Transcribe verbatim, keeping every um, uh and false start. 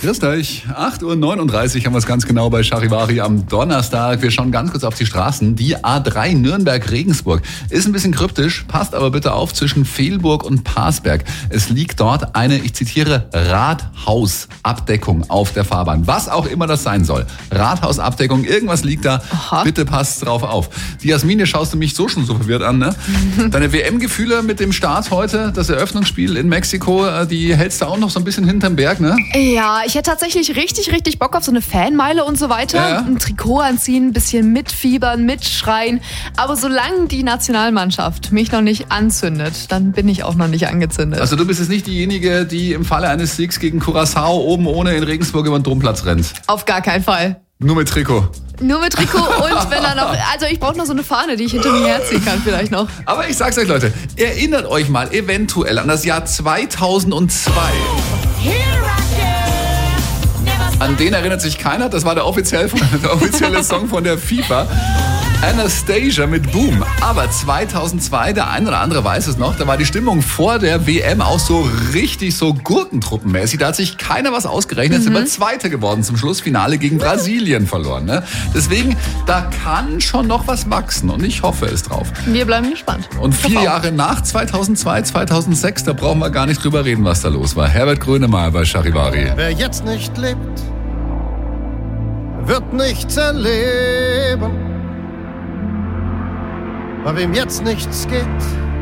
Grüß euch. acht Uhr neununddreißig haben wir es ganz genau bei Charivari am Donnerstag. Wir schauen ganz kurz auf die Straßen. Die A drei Nürnberg-Regensburg ist ein bisschen kryptisch, passt aber bitte auf zwischen Fehlburg und Parsberg. Es liegt dort eine, ich zitiere, Rathausabdeckung auf der Fahrbahn. Was auch immer das sein soll. Rathausabdeckung, irgendwas liegt da. Aha. Bitte passt drauf auf. Die Jasmine, schaust du mich so schon so verwirrt an, ne? Deine W M-Gefühle mit dem Start heute, das Eröffnungsspiel in Mexiko, die hältst du auch noch so ein bisschen hinterm Berg, ne? Ja, ich hätte tatsächlich richtig, richtig Bock auf so eine Fanmeile und so weiter. Ja, ja. Ein Trikot anziehen, ein bisschen mitfiebern, mitschreien. Aber solange die Nationalmannschaft mich noch nicht anzündet, dann bin ich auch noch nicht angezündet. Also du bist jetzt nicht diejenige, die im Falle eines Siegs gegen Curaçao oben ohne in Regensburg über den Domplatz rennt. Auf gar keinen Fall. Nur mit Trikot. Nur mit Trikot und wenn er noch, also ich brauche noch so eine Fahne, die ich hinter mir herziehen kann vielleicht noch. Aber ich sag's euch, Leute, erinnert euch mal eventuell an das Jahr zweitausendzwei. An den erinnert sich keiner, das war der offizielle, der offizielle Song von der FIFA. Anastasia mit Boom. Aber zweitausendzwei, der ein oder andere weiß es noch, da war die Stimmung vor der W M auch so richtig so gurkentruppenmäßig. Da hat sich keiner was ausgerechnet. Mhm. Sind wir Zweiter geworden zum Schlussfinale gegen Brasilien verloren. Ne? Deswegen, da kann schon noch was wachsen und ich hoffe es drauf. Wir bleiben gespannt. Und vier Jahre nach zweitausendzwei, zweitausendsechs, da brauchen wir gar nicht drüber reden, was da los war. Herbert Grönemeyer bei Charivari. Wer jetzt nicht lebt, wird nichts erleben. Bei wem jetzt nichts geht,